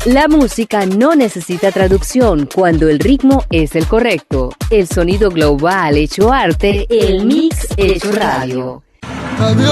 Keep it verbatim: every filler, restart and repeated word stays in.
La música no necesita traducción cuando el ritmo es el correcto. El sonido global hecho arte, el mix hecho radio. Adiós.